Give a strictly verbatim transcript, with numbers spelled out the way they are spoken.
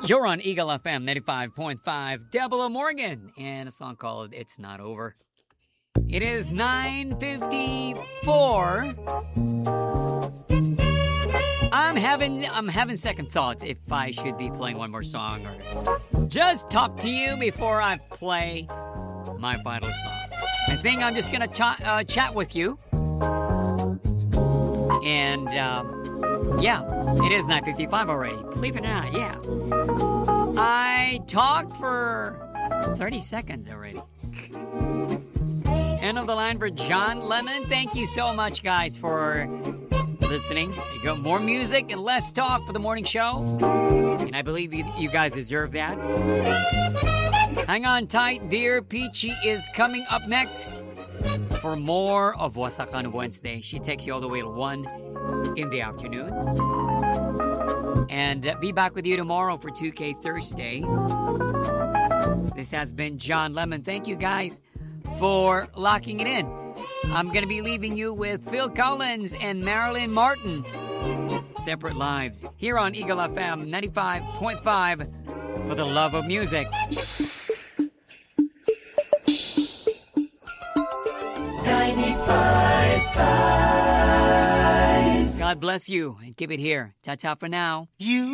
You're on Eagle F M ninety-five point five, Deborah Morgan, and a song called It's Not Over. It is nine fifty-four. I'm having I'm having second thoughts if I should be playing one more song or just talk to you before I play my final song. I think I'm just gonna ch- uh, chat with you, and um, yeah, it is nine fifty-five already. Believe it or not, yeah. I talked for thirty seconds already. End of the line for John Lemon. Thank you so much, guys, for listening. You got more music and less talk for the morning show, and I believe you, you guys deserve that. Hang on tight, dear. Peachy is coming up next for more of Wasakan Wednesday. She takes you all the way to one in the afternoon. And uh, be back with you tomorrow for two K Thursday. This has been John Lemon. Thank you, guys, for locking it in. I'm going to be leaving you with Phil Collins and Marilyn Martin. Separate Lives. Here on Eagle F M ninety-five point five for the love of music. ninety-five point five. God bless you and keep it here. Ta-ta for now. You